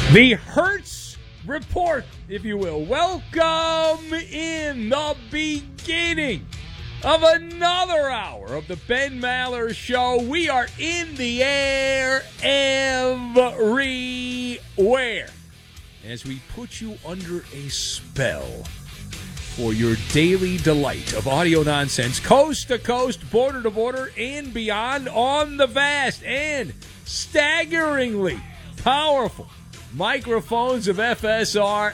The Hertz Report, if you will. Welcome in the beginning of another hour of the Ben Maller Show. We are in the air everywhere as we put you under a spell for your daily delight of audio nonsense, coast to coast, border to border, and beyond on the vast and staggeringly powerful microphones of FSR,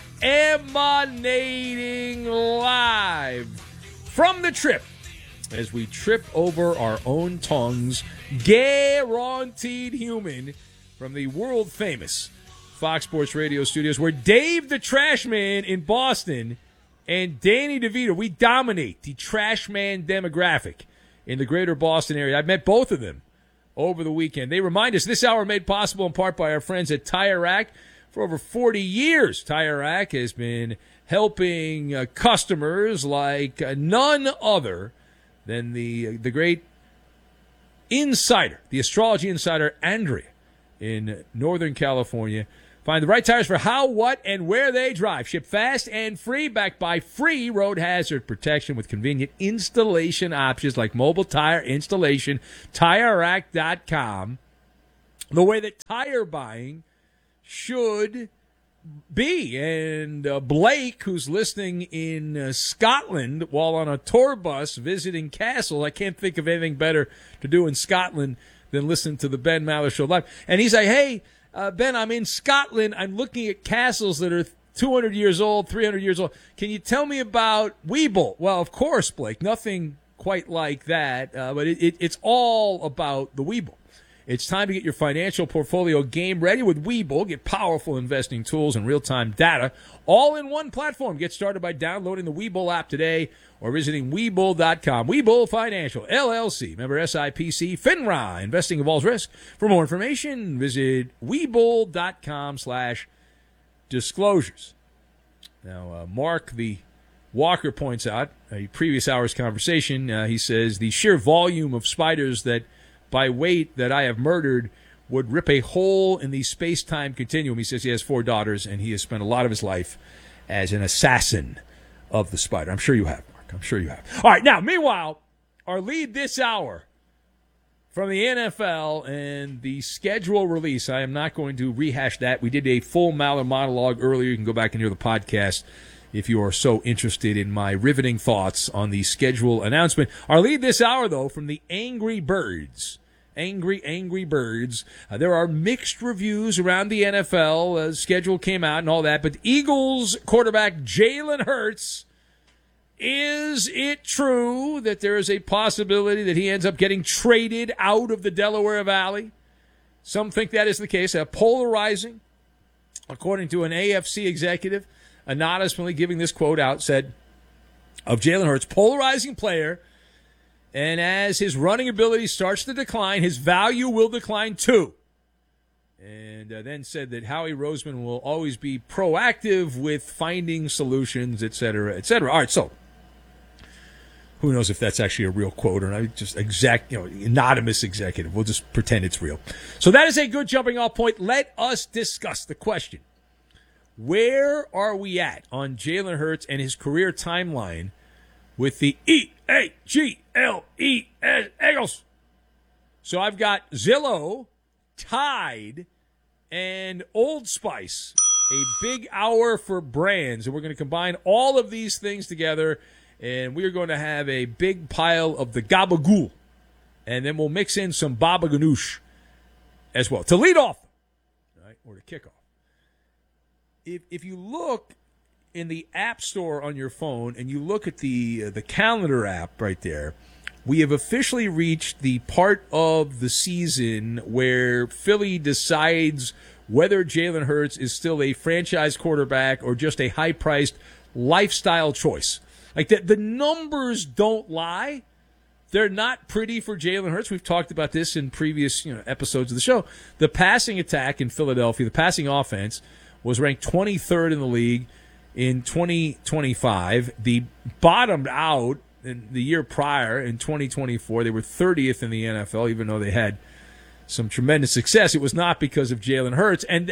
emanating live from the trip as we trip over our own tongues, guaranteed human, from the world-famous Fox Sports Radio studios, where Dave the Trash Man in Boston and Danny DeVito, we dominate the Trash Man demographic in the greater Boston area. I've met both of them over the weekend. They remind us this hour made possible in part by our friends at Tire Rack. For over 40 years, Tire Rack has been helping customers like none other than the great insider, the astrology insider, Andrea, in Northern California. Find the right tires for how, what, and where they drive. Ship fast and free, backed by free road hazard protection with convenient installation options like mobile tire installation. TireRack.com. The way that tire buying should be. And Blake, who's listening in Scotland while on a tour bus visiting castles, I can't think of anything better to do in Scotland than listen to the Ben Maller Show live. And he's like, hey, Ben, I'm in Scotland. I'm looking at castles that are 200 years old, 300 years old. Can you tell me about Weeble? Well, of course, Blake. Nothing quite like that, but it's all about the Weeble. It's time to get your financial portfolio game ready with Weeble. Get powerful investing tools and real-time data all in one platform. Get started by downloading the Weeble app today or visiting Weeble.com. Weeble Financial, LLC, member SIPC, FINRA. Investing involves risk. For more information, visit Weeble.com/disclosures. Now, Mark the Walker points out a previous hour's conversation. He says the sheer volume of spiders that by weight that I have murdered would rip a hole in the space-time continuum. He says he has 4 daughters, and he has spent a lot of his life as an assassin of the spider. I'm sure you have, Mark. I'm sure you have. All right, now, meanwhile, our lead this hour from the NFL and the schedule release. I am not going to rehash that. We did a full Maller monologue earlier. You can go back and hear the podcast if you are so interested in my riveting thoughts on the schedule announcement. Our lead this hour, though, from the Angry Birds. Angry Birds. There are mixed reviews around the NFL. Schedule came out and all that. But Eagles quarterback Jalen Hurts, is it true that there is a possibility that he ends up getting traded out of the Delaware Valley? Some think that is the case. Polarizing, according to an AFC executive, anonymously giving this quote out, said of Jalen Hurts, polarizing player, and as his running ability starts to decline, his value will decline too. And then said that Howie Roseman will always be proactive with finding solutions, et cetera, et cetera. All right, so who knows if that's actually a real quote or not? Just anonymous executive. We'll just pretend it's real. So that is a good jumping off point. Let us discuss the question. Where are we at on Jalen Hurts and his career timeline with the E-A-G-L-E-S Eagles? So I've got Zillow, Tide, and Old Spice, a big hour for brands. And we're going to combine all of these things together, and we're going to have a big pile of the gabagool. And then we'll mix in some baba ganoush as well to lead off, right, or to kick off. If you look in the App Store on your phone and you look at the calendar app right there, we have officially reached the part of the season where Philly decides whether Jalen Hurts is still a franchise quarterback or just a high-priced lifestyle choice. Like the numbers don't lie. They're not pretty for Jalen Hurts. We've talked about this in previous episodes of the show. The passing attack in Philadelphia, the passing offense, was ranked 23rd in the league in 2025. They bottomed out in the year prior in 2024. They were 30th in the NFL, even though they had some tremendous success. It was not because of Jalen Hurts. And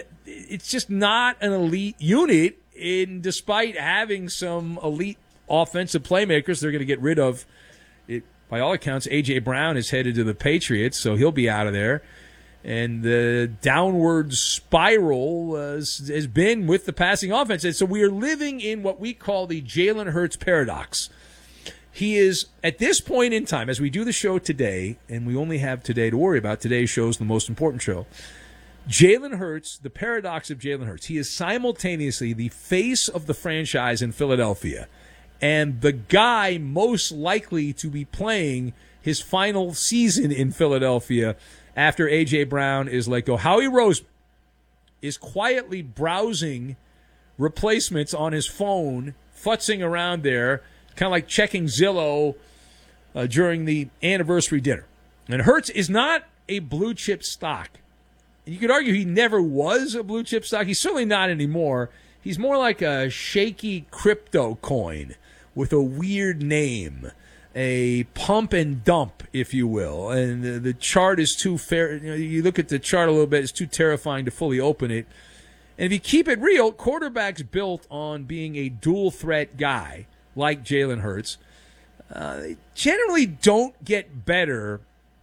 it's just not an elite unit. Despite having some elite offensive playmakers, they're going to get rid of it. By all accounts, A.J. Brown is headed to the Patriots, so he'll be out of there. And the downward spiral has been with the passing offense. And so we are living in what we call the Jalen Hurts paradox. He is, at this point in time, as we do the show today, and we only have today to worry about, today's show is the most important show, Jalen Hurts, the paradox of Jalen Hurts, he is simultaneously the face of the franchise in Philadelphia and the guy most likely to be playing his final season in Philadelphia after A.J. Brown is let go. Howie Roseman is quietly browsing replacements on his phone, futzing around there, kind of like checking Zillow during the anniversary dinner. And Hurts is not a blue-chip stock. You could argue he never was a blue-chip stock. He's certainly not anymore. He's more like a shaky crypto coin with a weird name, a pump and dump, if you will. And the chart is too fair. You look at the chart a little bit, it's too terrifying to fully open it. And if you keep it real, quarterbacks built on being a dual-threat guy like Jalen Hurts, they generally don't get better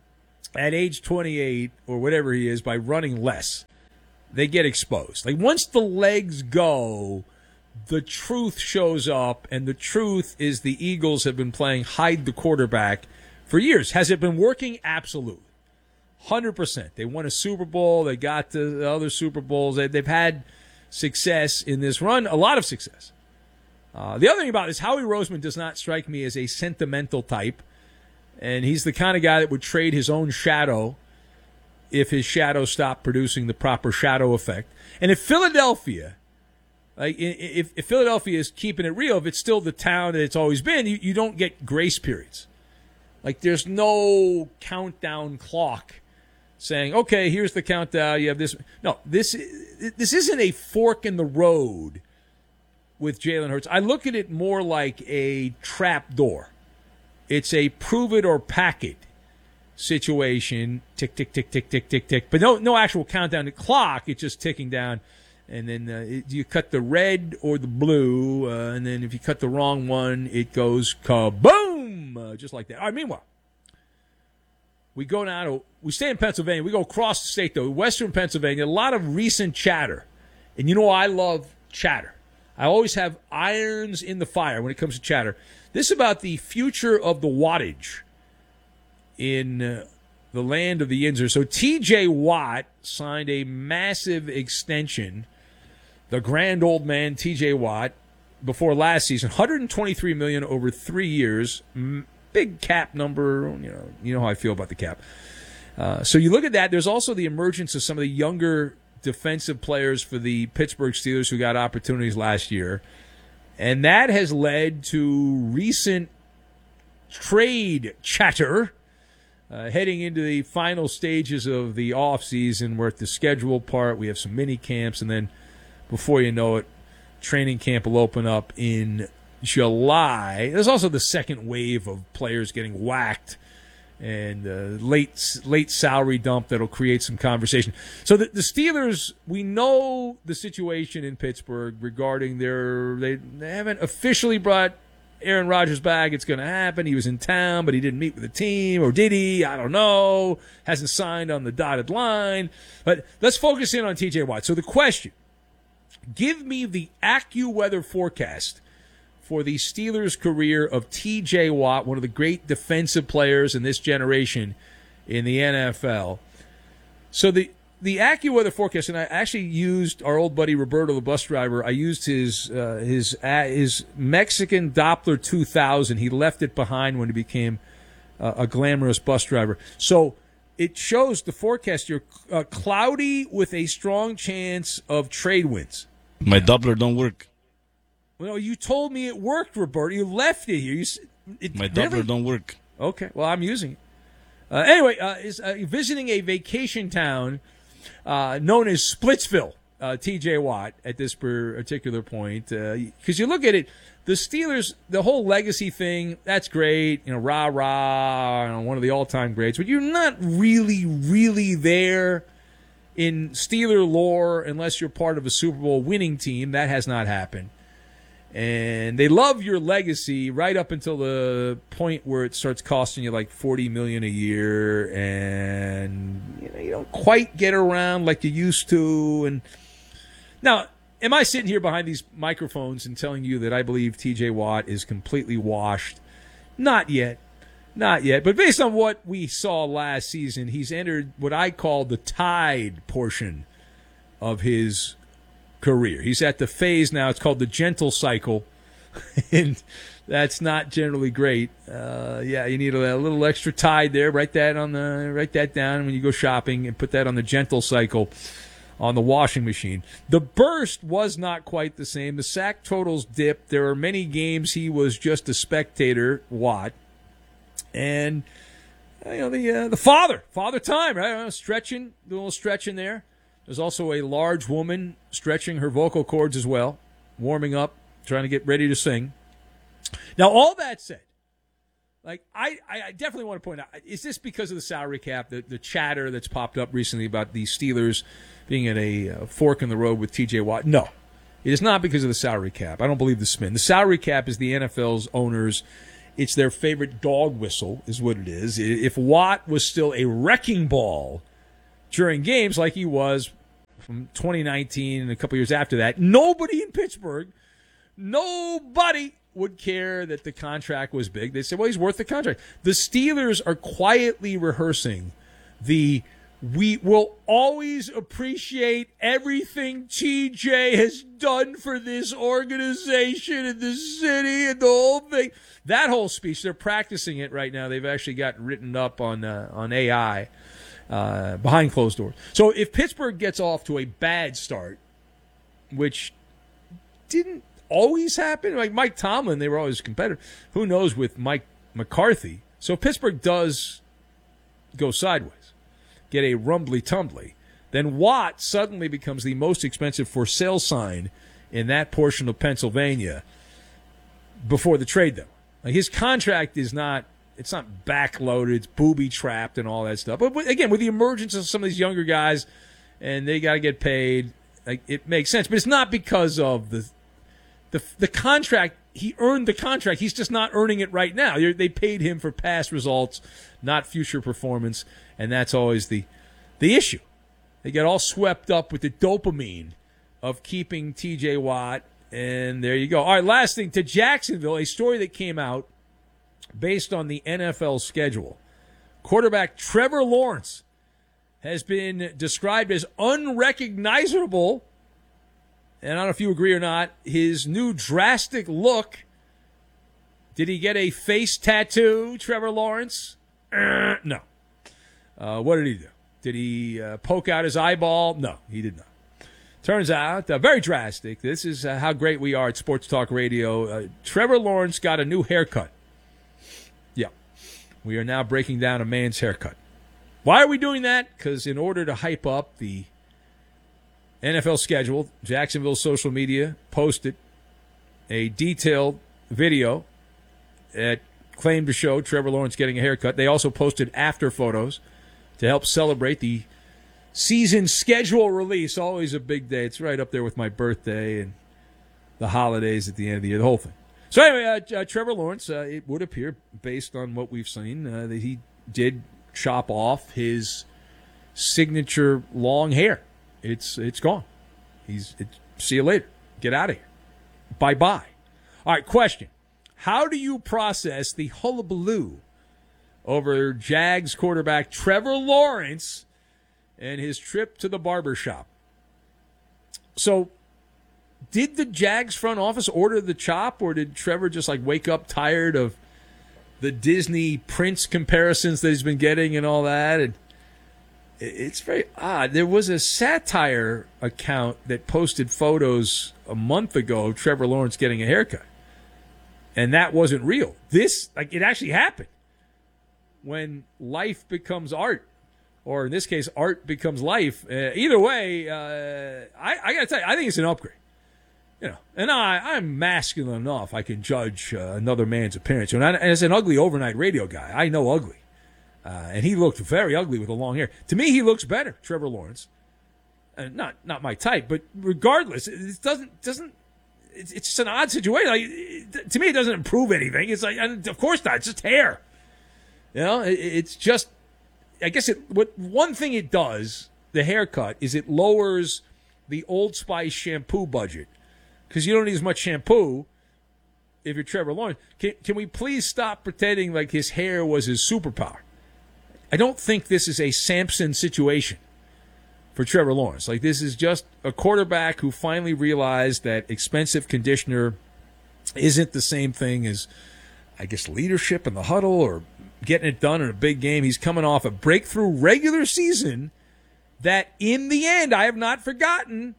at age 28 or whatever he is by running less. They get exposed. Like once the legs go, the truth shows up, and the truth is the Eagles have been playing hide the quarterback for years. Has it been working? Absolutely. 100%. They won a Super Bowl. They got to the other Super Bowls. They've had success in this run, a lot of success. The other thing about it is Howie Roseman does not strike me as a sentimental type, and he's the kind of guy that would trade his own shadow if his shadow stopped producing the proper shadow effect. And if Philadelphia, if Philadelphia is keeping it real, if it's still the town that it's always been, you don't get grace periods. Like there's no countdown clock saying, okay, here's the countdown, you have this. No, this isn't a fork in the road with Jalen Hurts. I look at it more like a trap door. It's a prove it or pack it situation. Tick, tick, tick, tick, tick, tick, tick. But no actual countdown. The clock, it's just ticking down. And then you cut the red or the blue. And then if you cut the wrong one, it goes kaboom! Just like that. All right, meanwhile, we stay in Pennsylvania. We go across the state, though. Western Pennsylvania, a lot of recent chatter. And you know I love chatter. I always have irons in the fire when it comes to chatter. This is about the future of the wattage in the land of the Yinzer. So T.J. Watt signed a massive extension. The grand old man, T.J. Watt, before last season, $123 million over 3 years. Big cap number. You know how I feel about the cap. So you look at that. There's also the emergence of some of the younger defensive players for the Pittsburgh Steelers who got opportunities last year. And that has led to recent trade chatter heading into the final stages of the offseason. We're at the schedule part. We have some mini camps. And then before you know it, training camp will open up in July. There's also the second wave of players getting whacked and late salary dump that'll create some conversation. So the Steelers, we know the situation in Pittsburgh regarding they haven't officially brought Aaron Rodgers back. It's going to happen. He was in town, but he didn't meet with the team, or did he? I don't know. Hasn't signed on the dotted line. But let's focus in on T.J. Watt. So the question, give me the AccuWeather forecast for the Steelers' career of T.J. Watt, one of the great defensive players in this generation in the NFL. So the AccuWeather forecast, and I actually used our old buddy Roberto, the bus driver. I used his Mexican Doppler 2000. He left it behind when he became a glamorous bus driver. So it shows the forecast. You're cloudy with a strong chance of trade wins. My Doppler don't work. Well, you told me it worked, Roberto. You left it here. My Doppler don't work. Okay, well, I'm using it. Anyway, is visiting a vacation town known as Splitsville, T.J. Watt, at this particular point. Because you look at it, the Steelers, the whole legacy thing, that's great. Rah-rah, one of the all-time greats. But you're not really, really there in Steeler lore, unless you're part of a Super Bowl winning team, that has not happened. And they love your legacy right up until the point where it starts costing you like $40 million a year, and you don't quite get around like you used to. And now, am I sitting here behind these microphones and telling you that I believe T.J. Watt is completely washed? Not yet. Not yet. But based on what we saw last season, he's entered what I call the tide portion of his career. He's at the phase now. It's called the gentle cycle, and that's not generally great. You need a little extra tide there. Write that down when you go shopping, and put that on the gentle cycle on the washing machine. The burst was not quite the same. The sack totals dipped. There are many games he was just a spectator, Watt, and the father time, right? Stretching, a little stretching there. There's also a large woman stretching her vocal cords as well, warming up, trying to get ready to sing. Now, all that said, like I definitely want to point out, is this because of the salary cap, the chatter that's popped up recently about the Steelers being at a fork in the road with T.J. Watt? No, it is not because of the salary cap. I don't believe the spin. The salary cap is the NFL's owners. It's their favorite dog whistle is what it is. If Watt was still a wrecking ball during games like he was from 2019 and a couple years after that, nobody in Pittsburgh, nobody would care that the contract was big. They said, well, he's worth the contract. The Steelers are quietly rehearsing we will always appreciate everything TJ has done for this organization and the city and the whole thing. That whole speech, they're practicing it right now. They've actually got written up on AI. Behind closed doors. So if Pittsburgh gets off to a bad start, which didn't always happen, like Mike Tomlin, they were always competitive. Who knows with Mike McCarthy? So if Pittsburgh does go sideways, get a rumbly-tumbly, then Watt suddenly becomes the most expensive for sale sign in that portion of Pennsylvania before the trade deadline. Like his contract is not. It's not backloaded. It's booby-trapped and all that stuff. But again, with the emergence of some of these younger guys, and they got to get paid, like it makes sense. But it's not because of the contract. He earned the contract. He's just not earning it right now. They paid him for past results, not future performance, and that's always the issue. They get all swept up with the dopamine of keeping T.J. Watt, and there you go. All right, last thing, to Jacksonville, a story that came out based on the NFL schedule. Quarterback Trevor Lawrence has been described as unrecognizable, and I don't know if you agree or not, his new drastic look. Did he get a face tattoo, Trevor Lawrence? No. What did he do? Did he poke out his eyeball? No, he did not. Turns out, very drastic. This is how great we are at Sports Talk Radio. Trevor Lawrence got a new haircut. Yeah. We are now breaking down a man's haircut. Why are we doing that? Because in order to hype up the NFL schedule, Jacksonville social media posted a detailed video that claimed to show Trevor Lawrence getting a haircut. They also posted after photos to help celebrate the season schedule release. Always a big day. It's right up there with my birthday and the holidays at the end of the year, the whole thing. So anyway, Trevor Lawrence, it would appear, based on what we've seen, that he did chop off his signature long hair. It's gone. See you later. Get out of here. Bye-bye. All right, question. How do you process the hullabaloo over Jags quarterback Trevor Lawrence and his trip to the barbershop? So, did the Jags front office order the chop, or did Trevor just wake up tired of the Disney Prince comparisons that he's been getting and all that? And it's very odd. There was a satire account that posted photos a month ago of Trevor Lawrence getting a haircut, and that wasn't real. This, it actually happened. When life becomes art, or in this case, art becomes life. Either way, I got to tell you, I think it's an upgrade. And I'm masculine enough. I can judge another man's appearance. And as an ugly overnight radio guy, I know ugly. And he looked very ugly with the long hair. To me, he looks better, Trevor Lawrence. not my type, but regardless, it doesn't. It's just an odd situation. Like, to me, it doesn't improve anything. It's like, and of course not. It's just hair. You know, it's just. I guess one thing it does, the haircut, is it lowers the Old Spice shampoo budget because you don't need as much shampoo if you're Trevor Lawrence. Can we please stop pretending like his hair was his superpower? I don't think this is a Samson situation for Trevor Lawrence. Like, this is just a quarterback who finally realized that expensive conditioner isn't the same thing as, I guess, leadership in the huddle or getting it done in a big game. He's coming off a breakthrough regular season that, in the end, I have not forgotten,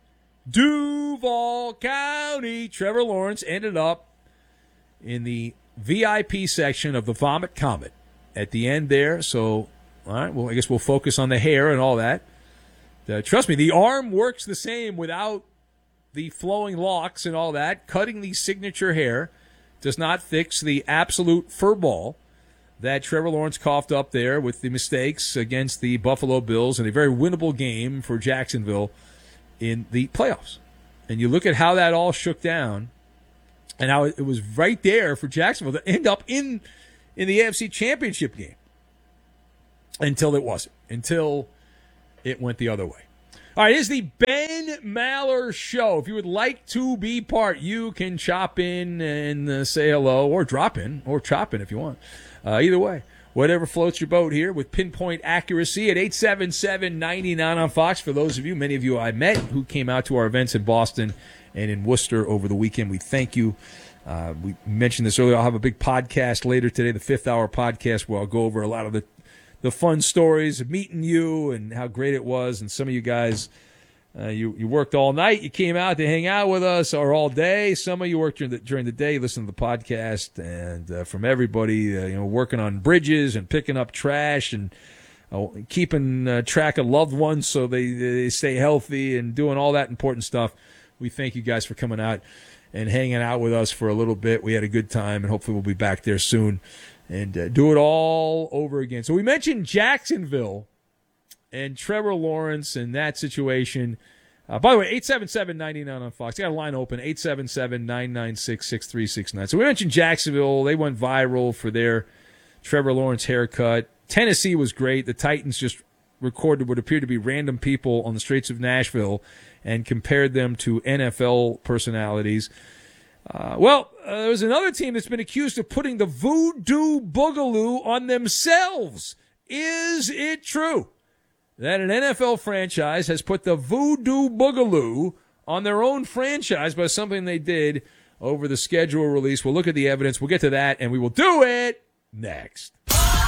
Duval County, Trevor Lawrence ended up in the VIP section of the Vomit Comet at the end there. So, all right, well, I guess we'll focus on the hair and all that. Trust me, the arm works the same without the flowing locks and all that. Cutting the signature hair does not fix the absolute furball that Trevor Lawrence coughed up there with the mistakes against the Buffalo Bills in a very winnable game for Jacksonville in the playoffs. And you look at how that all shook down and how it was right there for Jacksonville to end up in the AFC Championship game until it wasn't, until it went the other way. All right, here's the Ben Maller Show. If you would like to be part, you can chop in and say hello, or drop in, or chop in if you want. Either way, whatever floats your boat here with pinpoint accuracy at 877-99 on Fox. For those of you, many of you I met who came out to our events in Boston and in Worcester over the weekend, we thank you. We mentioned this earlier. I'll have a big podcast later today, the 5th Hour podcast, where I'll go over a lot of the fun stories of meeting you and how great it was. And some of you guys, you worked all night. You came out to hang out with us, or all day. Some of you worked during the day, listen to the podcast. And from everybody, working on bridges and picking up trash and keeping track of loved ones so they stay healthy and doing all that important stuff. We thank you guys for coming out and hanging out with us for a little bit. We had a good time, and hopefully we'll be back there soon and do it all over again. So we mentioned Jacksonville and Trevor Lawrence and that situation. By the way, 877-99 on Fox. I got a line open, 877-996-6369. So we mentioned Jacksonville. They went viral for their Trevor Lawrence haircut. Tennessee was great. The Titans just recorded what appeared to be random people on the streets of Nashville and compared them to NFL personalities. There was another team that's been accused of putting the voodoo boogaloo on themselves. Is it true that an NFL franchise has put the voodoo boogaloo on their own franchise by something they did over the schedule release? We'll look at the evidence. We'll get to that, and we will do it next.